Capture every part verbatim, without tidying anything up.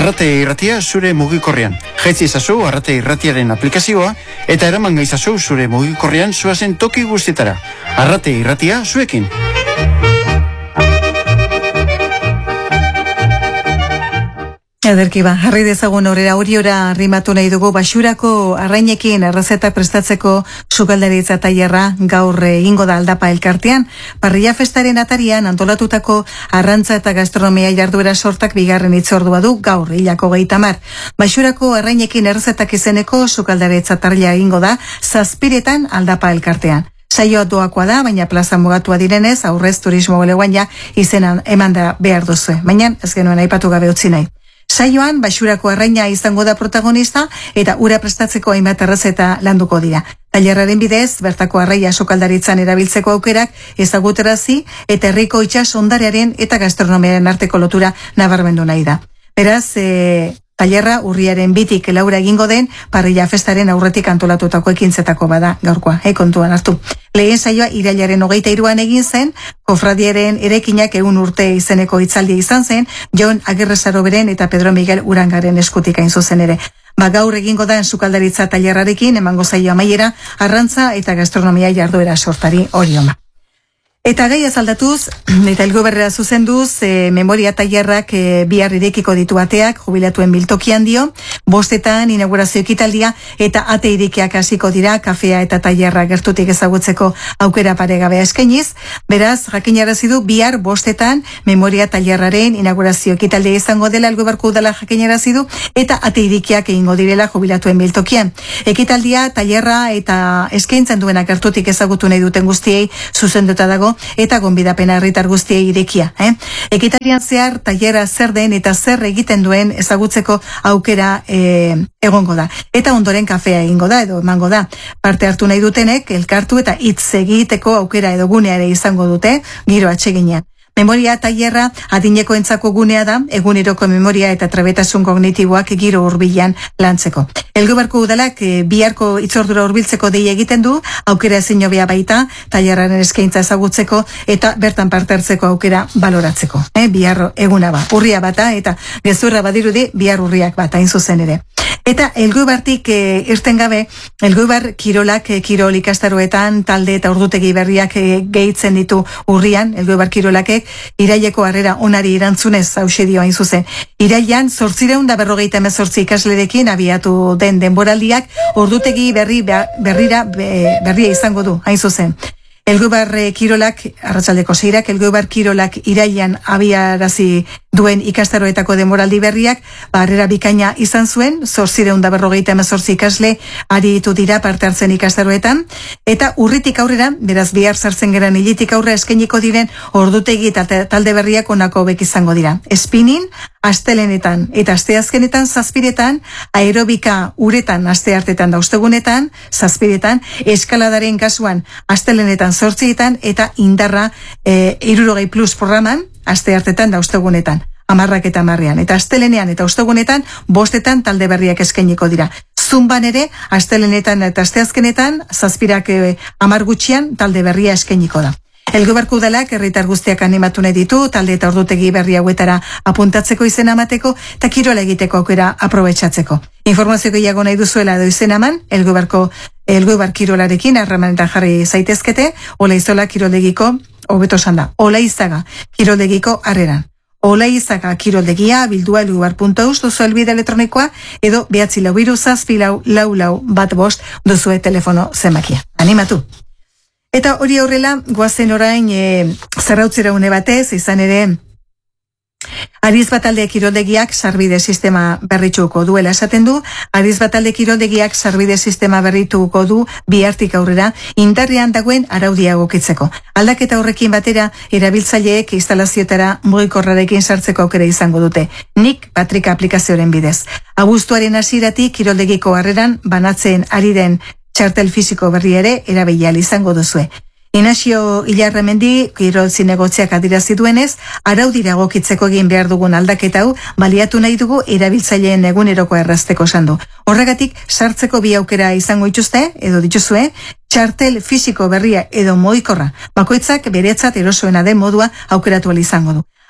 Arrate irratia zure mugikorrean. Jaitzi izazu Arrate irratiaren aplikazioa eta eraman gaizazu zure mugikorrean zuazen toki guztietara. Arrate irratia zuekin. Ederki ba, jarri dezagun horrela horiora rimatu nahi dugu Baxurako arrainekin errezeta prestatzeko sukaldaritza tailerra gaur egingo da Aldapa elkartean. Parrilla festaren atarian antolatutako arrantza eta gastronomia jarduera sortak bigarren hitzordua du gaur hilako hogeita hamar. Baxurako arrainekin errezetak izeneko sukaldaritza tailerra egingo da zazpiretan Aldapa elkartean. Saioa doakoa da, baina plaza mugatua direnez, aurrez turismo beleguaina izenan eman da behar duzu. Baina ez genuen aipatu gabe utzi nahi. Saioan, Baxurako arraina izango da protagonista eta ura prestatzeko hainbat errezeta landuko dira. Tailerraren bidez, bertako arraia sukaldaritzan erabiltzeko aukerak ezagutarazi eta herriko itsas ondarearen eta gastronomiaren arteko lotura nabarmendu nahi da. Beraz, e, tailerra urriaren bitik laura egingo den parrilla festaren aurretik antolatutako ekintzetako bada gaurkoa, e, kontuan hartu. Lehen saioa irailaren hogeita hiruan egin zen, kofradiaren erekinak egun urte izeneko hitzaldia izan zen, Jon Agirrezaroberen eta Pedro Miguel Urangaren eskutik hain zuzen ere. Ba gaur egingo da sukaldaritza tailerrarekin emango saio amaiera arrantza eta gastronomia jarduera sortari hori oma. Eta gai azaldatuz, eta elgoberrera zuzenduz, e, memoria tailerrak e, bihar irekiko ditu ateak, jubilatuen biltokian dio, bostetan inaugurazio ekitaldia eta ate irekiak hasiko dira, kafea eta tailerra gertutik ezagutzeko aukera paregabea eskainiz. Beraz, jakinarazi du bihar bostetan memoria tailerraren inaugurazio ekitaldia izango dela elgoberko udala jakinarazi du, eta ate irekiak egingo direla jubilatuen biltokian. Ekitaldia, tailerra eta eskaintzen duena gertutik ezagutu nahi duten guztiei zuzenduta dago, eta gonbidapena herritar guztiei irekia. Eh? Ekitaldian zehar tailerra zer den eta zer egiten duen ezagutzeko aukera eh, egongo da. Eta ondoren kafea egingo da edo emango da. Parte hartu nahi dutenek elkartu eta hitz egiteko aukera edo gunea ere izango dute giro atseginean. Memoria tailerra adinekoentzako gunea da, eguneroko memoria eta trebetasun kognitiboak giro hurbilan lantzeko. Elgoberko udalak e, biharko hitzordura hurbiltzeko dei egiten du, aukera ezin hobea baita, tailerraren eskaintza ezagutzeko eta bertan parte hartzeko aukera baloratzeko. Eh, bihar eguna ba, urria bata eta gezurra badirudi bihar urriak bata hain zuzen ere. Eta elgoibartik e, irten gabe, elgoibar kirolak e, kirol ikastaroetan talde eta ordutegi berriak e, gehitzen ditu urrian, elgoibar kirolakek iraileko harrera onari erantzunez hauxe dio hain zuzen. Irailan zortziehun eta berrogeita hemezortzi ikaslerekin abiatu den denboraldiak ordutegi berri berrira berria izango du hain zuzen. Elgoibar kirolak, arratsaldeko seirak, Elgoibar kirolak irailan abiarazi duen ikastaroetako denboraldi berriak, harrera bikaina izan zuen, zortziehun eta berrogeita hemezortzi ikasle aritu dira parte hartzen ikastaroetan, eta urritik aurrera, beraz bihar sartzen geran hilitik aurrera eskainiko diren ordutegi eta talde berriak honako hauek izango dira. Spinning, astelenetan eta asteazkenetan zazpiretan, aerobika uretan asteartetan da ostegunetan, zazpiretan, eskaladaren kasuan astelenetan zortzietan eta indarra e, hirurogei plus programan asteartetan da ostegunetan, hamarrak eta hamarrean. Eta astelenean eta ostegunetan bostetan talde berriak eskainiko dira. Zumban ere, astelenetan eta asteazkenetan zazpirak e, hamar gutxian talde berria eskainiko da. Elgoberko udalak herritar guztiak animatu nahi ditu, talde eta ordutegi berri hauetara apuntatzeko izena emateko eta kirola egiteko aukera aprobetxatzeko. Informazio gehiago nahi duzuela edo izena eman, Elgoberko Elgoibar kirolarekin harremanetan jarri zaitezkete, Olaizola kiroldegiko, hobeto esan da, Olaizaga kiroldegiko harreran. Olaizaga kiroldegia bildua elgoibar puntu eus duzu elbide elektronikoa edo behatzi lau hiru zazpi lau lau lau bat bost duzue telefono zenbakia. Animatu! Eta hori aurrela, goazen orain e, zerrautzera une batez, izan ere, Ariz Batalde kiroldegiak sarbide sistema berrituko duela esaten du, Ariz Batalde kiroldegiak sarbide sistema berrituko du bihartik aurrera indarrean dagoen araudia egokitzeko. Aldaketa horrekin batera, erabiltzaileek instalazioetara mugikorrarekin sartzeko aukera izango dute. Nik Patrika aplikazioaren bidez. Abuztuaren hasieratik kiroldegiko harreran banatzen ari den txartel fisiko berri ere erabilial izango duzue. Inazio Ilarramendi kirol zinegotziak adirazi duenez, araudira egokitzeko egin behar dugun aldaketa hau baliatu nahi dugu erabiltzaileen eguneroko errazteko esan du. Horregatik, sartzeko bi aukera izango dituzte, edo dituzue, txartel fisiko berria edo mugikorra, bakoitzak beretzat erosoena den modua aukeratu ahal izango du.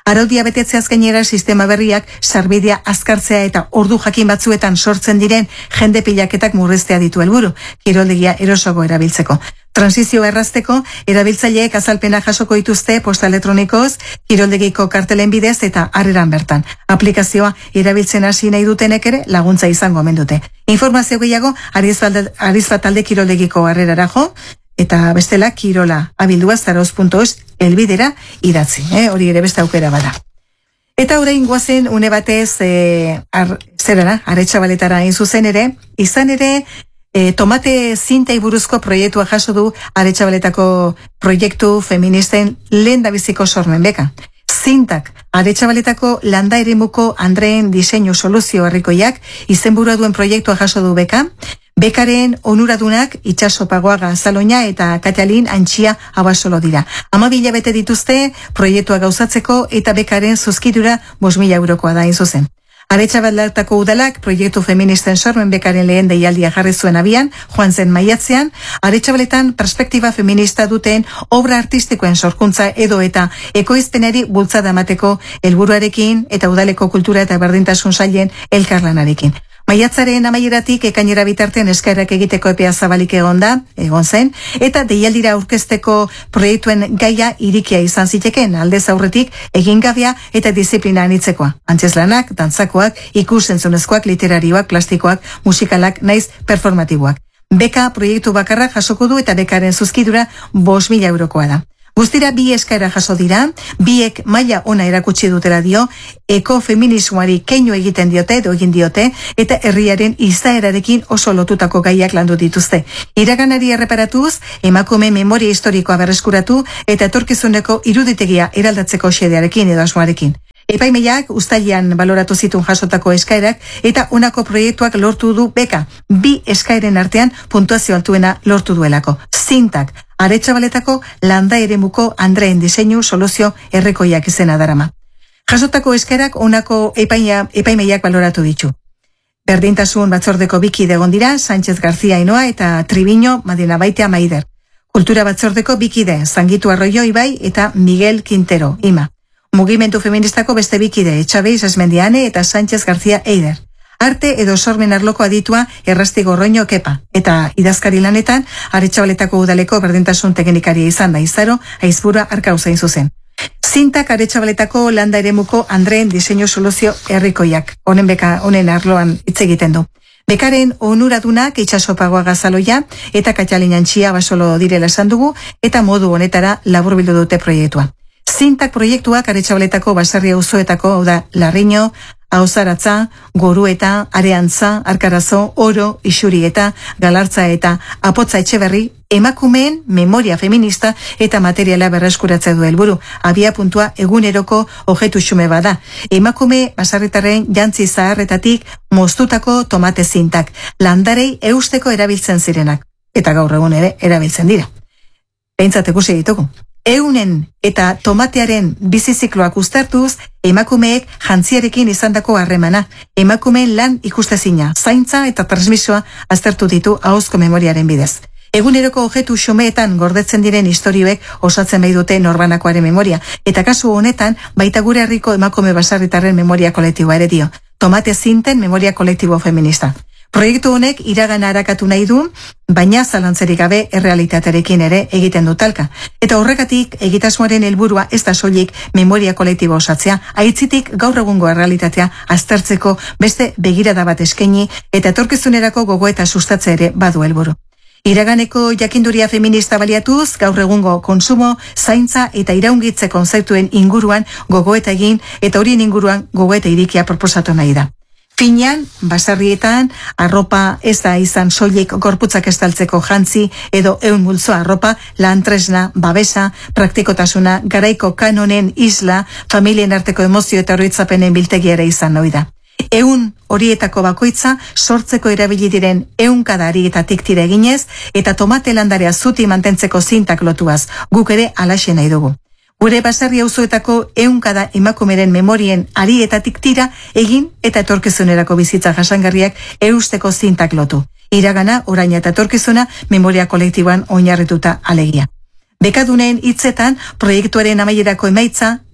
Araudia betetzeaz gainera sistema berriak sarbidea azkartzea eta ordu jakin batzuetan sortzen diren jende pilaketak murriztea ditu helburu, kiroldegia erosoago erabiltzeko. Transizioa errazteko, erabiltzaileek azalpena jasoko dituzte posta elektronikoz, kiroldegiko kartelen bidez eta harreran bertan. Aplikazioa erabiltzen hasi nahi dutenek ere laguntza izango omen dute. Informazio gehiago, Arizbatalde kiroldegiko harrerara jo, eta bestela kirola abildua zaroz puntu eus elbidera idatzi, eh? Hori ere beste aukera bada. Eta orain goazen une batez e, ar, zerara, Aretxabaletara hain zuzen ere, izan ere e, tomate zintei buruzko proiektua jaso du Aretxabaletako proiektu feministen lehen dabiziko sormen beka. Zintak, Aretxabaletako landa eremuko Andreen diseinu soluzio herrikoiak izenburua duen proiektua jaso du beka. Bekaren onuradunak Itxaso Pagoaga Zaloina eta Katalin Antxia Abasolo dira. Amabila bete dituzte proiektua gauzatzeko eta bekaren zuzkidura bost mila eurokoa da zuzen. Aretxabaletako udalak proiektu feministen sormen bekaren lehen deialdia jarri zuen abian, joan zen maiatzean, Aretxabaletan perspektiba feminista duten obra artistikoen sorkuntza edo eta ekoizpenari bultzada emateko helburuarekin eta udaleko kultura eta berdintasun sailen elkarlanarekin. Maiatzaren amaieratik ekainera bitartean eskaerak egiteko epea zabalik egon da, egon zen, eta deialdira aurkezteko proiektuen gaia irikia izan ziteken, aldez aurretik egingabea eta disiplina anitzekoa. Antzezlanak, dantzakoak, ikusentzunezkoak, literarioak, plastikoak, musikalak, naiz performatiboak. Beka proiektu bakarra jasoko du eta bekaren zuzkidura bost mila eurokoa da. Guztira bi eskaera jaso dira, biek maila ona erakutsi dutela dio, ekofeminismoari keinu egiten diote, edo egin diote, eta herriaren izaerarekin oso lotutako gaiak landu dituzte. Iraganari erreparatuz, emakume memoria historikoa berreskuratu eta etorkizuneko iruditegia eraldatzeko xedearekin edo asmoarekin. Epaimeiak uztailean baloratu zituen jasotako eskaerak eta honako proiektuak lortu du beka, bi eskaeren artean puntuazio altuena lortu duelako. Zintak, Aretxabaletako landa eremuko Andreen diseinu soluzio herrikoiak izena darama. Jasotako eskaerak honako epaia, epaimeiak baloratu ditu. Berdintasun batzordeko bikide egon dira, Sánchez García Ainoa eta Triviño Madina Baitea Maider. Kultura batzordeko bikide, Zangitu Arroyo Ibai eta Miguel Quintero, Ima. Mugimendu feministako beste bikide, Etxabeiz Esmendiane eta Sánchez García Eider. Arte edo sormen arloko aditua Errastigo Roño Kepa. Eta idazkari lanetan, Aretxabaletako udaleko berdintasun teknikaria izan da izaro, aizburua arkauzain zuzen. Zintak Aretxabaletako landa eremuko Andreen diseinu soluzio herrikoiak. Honen beka, honen arloan hitz egiten du. Bekaren onuradunak Itxaso Pagoaga Zaloia eta Katalin Antxia Basolo direla esan dugu eta modu honetara laburbildu dute proiektua. Zintak proiektuak Aretxabaletako baserri auzoetako da Larriño, Auzaratza, Gorueta, Areantza, Arkarazo, Oro, Isurieta, Galartza eta Apotza Etxeberri emakumeen memoria feminista eta materiala berreskuratze du helburu. Abia puntua eguneroko objektu xume bada. Emakume baserritarren jantzi zaharretatik moztutako tomate zintak, landarei eusteko erabiltzen zirenak. Eta gaur egun ere erabiltzen dira. Behintzat ikusi ditugu. Eunen eta tomatearen bizizikloak uztartuz, emakumeek jantziarekin izandako harremana, emakumeen lan ikustezina, zaintza eta transmisioa aztertu ditu ahozko memoriaren bidez. Eguneroko objektu xumeetan gordetzen diren istorioek osatzen bai dute norbanakoaren memoria, eta kasu honetan baita gure herriko emakume basarritarren memoria kolektiboa ere dio, tomate zinten memoria kolektibo feminista. Proiektu honek iragana arakatu nahi du, baina zalantzerik gabe errealitatearekin ere egiten du talka. Eta horregatik egitasmoaren helburua ez da soilik memoria kolektibo osatzea, aitzitik gaur egungo errealitatea aztertzeko beste begirada bat eskaini eta etorkizunerako gogoeta sustatze ere badu helburu. Iraganeko jakinduria feminista baliatuz, gaur egungo konsumo, zaintza eta iraungitze konzeptuen inguruan gogoeta egin eta horien inguruan gogoeta irikia proposatu nahi da. Finean, basarrietan, arropa ez da izan soilik gorputzak estaltzeko jantzi edo eun multzo arropa, lan tresna, babesa, praktikotasuna, garaiko kanonen isla, familien arteko emozio eta oroitzapenen biltegiera izan noi da. Eun horietako bakoitza sortzeko erabili diren eunkadari eta tiktira eginez eta tomate landarea zuti mantentzeko zintak lotuaz, guk ere alaxe nahi dugu. Gure basarri auzoetako eunkada emakumeren memorien ari eta tiktira egin eta etorkizunerako bizitza jasangarriak eusteko zintak lotu. Iragana, oraina eta etorkizuna memoria kolektiboan oinarrituta alegia. Bekadunen hitzetan proiektuaren amaierako emaitza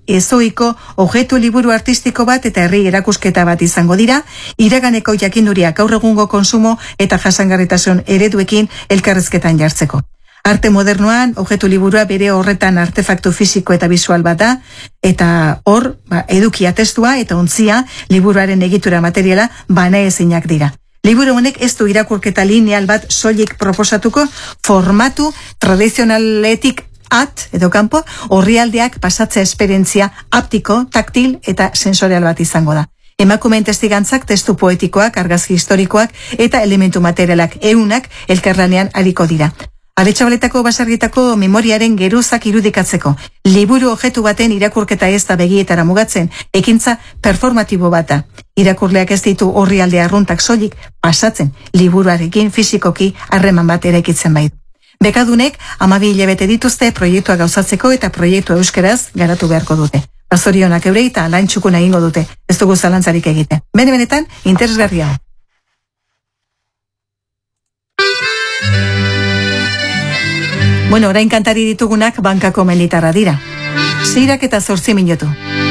ezoiko objektu liburu artistiko bat eta herri erakusketa bat izango dira, iraganeko jakinduria gaur egungo konsumo eta jasangarritasun ereduekin elkarrezketan jartzeko. Arte modernoan, objektu liburua bere horretan artefaktu fisiko eta visual bat da, eta hor, ba, edukia testua eta ontzia liburuaren egitura materiala banaezinak dira. Liburu honek ez du irakurketa lineal bat soilik proposatuko, formatu tradizionaletik at edo kanpo, orrialdeak pasatzea esperientzia aptiko, taktil eta sensorial bat izango da. Emakumeen testigantzak, testu poetikoak, argazki historikoak eta elementu materialak eunak elkarlanean ariko dira. Aretxabaletako basargitako memoriaren geruzak irudikatzeko, liburu objektu baten irakurketa ez da begietara mugatzen, ekintza performatibo bata. Irakurleak ez ditu orrialde arruntak soilik pasatzen, liburuarekin fisikoki harreman bat eraikitzen baitu. Bekadunek hamabi hilabete dituzte proiektua gauzatzeko eta proiektua euskeraz garatu beharko dute. Bazorionak eurei eta lan txukun egingo dute, ez dugu zalantzarik egite. Bene-benetan, interesgarria. Bueno, orain kantari ditugunak bankako militarra dira. Seirak eta zortzi minutu.